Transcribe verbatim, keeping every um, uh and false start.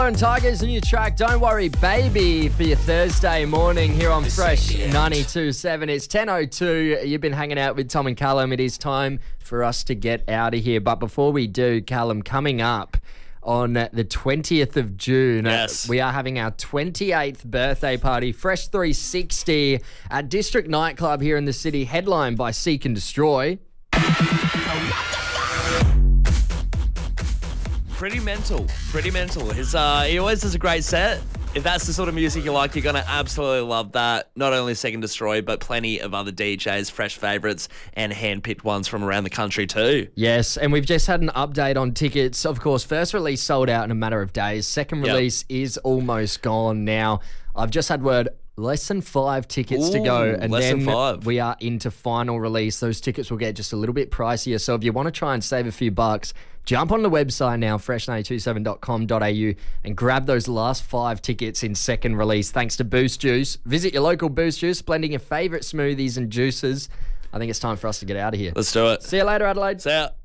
And Tigers, new track, Don't Worry Baby, for your Thursday morning here on Fresh ninety-two point seven. It's ten oh two. You've been hanging out with Tom and Callum. It is time for us to get out of here. But before we do, Callum, coming up on the twentieth of June, yes. we are having our twenty-eighth birthday party, Fresh three sixty, at District Nightclub here in the city, headlined by Seek and Destroy. Pretty mental, pretty mental. His, uh, he always does a great set. If that's the sort of music you like, you're going to absolutely love that. Not only Seek and Destroy, but plenty of other D Js, fresh favourites, and hand-picked ones from around the country too. Yes, and we've just had an update on tickets. Of course, first release sold out in a matter of days. Second release yep. is almost gone now. I've just had word, less than five tickets Ooh, to go, and less then than five. we are into final release. Those tickets will get just a little bit pricier. So if you want to try and save a few bucks, jump on the website now, fresh nine two seven dot com dot a u, and grab those last five tickets in second release thanks to Boost Juice. Visit your local Boost Juice, blending your favourite smoothies and juices. I think it's time for us to get out of here. Let's do it. See you later, Adelaide. See ya.